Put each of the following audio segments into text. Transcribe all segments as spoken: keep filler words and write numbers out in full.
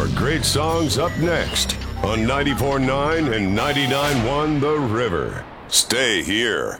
More great songs up next on ninety-four point nine and ninety-nine point one The River. Stay here.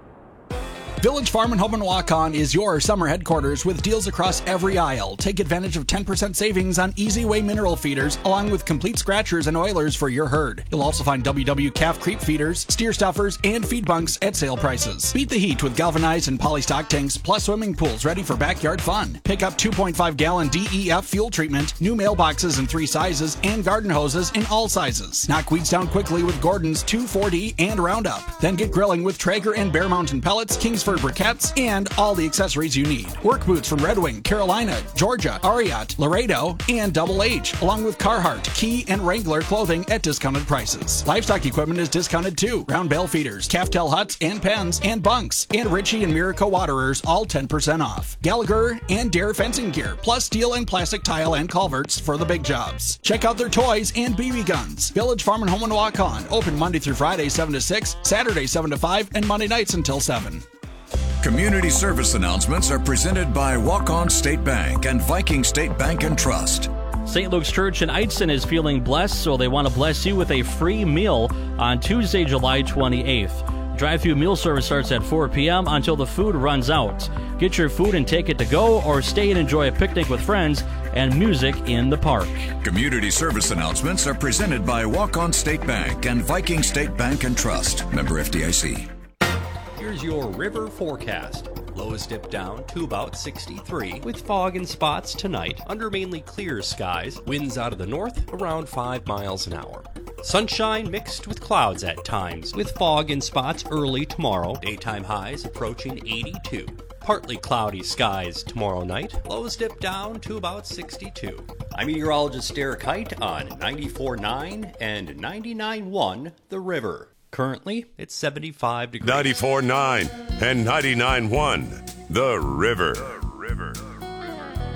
Village Farm and Home in Waukon is your summer headquarters with deals across every aisle. Take advantage of ten percent savings on Easy Way mineral feeders, along with complete scratchers and oilers for your herd. You'll also find W W calf creep feeders, steer stuffers, and feed bunks at sale prices. Beat the heat with galvanized and polystock tanks, plus swimming pools ready for backyard fun. Pick up two point five gallon D E F fuel treatment, new mailboxes in three sizes, and garden hoses in all sizes. Knock weeds down quickly with Gordon's two four D and Roundup. Then get grilling with Traeger and Bear Mountain pellets, Kingsford briquettes, and all the accessories you need. Work boots from Red Wing, Carolina, Georgia, Ariat, Laredo, and Double H, along with Carhartt, Key, and Wrangler clothing at discounted prices. Livestock equipment is discounted too. Round bale feeders, calf tail huts and pens and bunks, and Ritchie and Miracle waterers all ten percent off. Gallagher and Dare fencing gear, plus steel and plastic tile and culverts for the big jobs. Check out their toys and B B guns. Village Farm and Home in Waukon, open Monday through Friday seven to six, Saturday seven to five, and Monday nights until seven. Community service announcements are presented by Waukon State Bank and Viking State Bank and Trust. Saint Luke's Church in Eidston is feeling blessed, so they want to bless you with a free meal on Tuesday, July twenty-eighth. Drive-thru meal service starts at four p.m. until the food runs out. Get your food and take it to go, or stay and enjoy a picnic with friends and music in the park. Community service announcements are presented by Waukon State Bank and Viking State Bank and Trust. Member F D I C. Here's your river forecast. Lows dip down to about sixty-three, with fog and spots tonight under mainly clear skies. Winds out of the north around five miles an hour. Sunshine mixed with clouds at times, with fog and spots early tomorrow. Daytime highs approaching eighty-two. Partly cloudy skies tomorrow night. Lows dip down to about sixty-two. I'm meteorologist Derek Height on ninety-four point nine and ninety-nine point one The River. Currently, it's seventy-five degrees. ninety-four point nine and ninety-nine point one The River.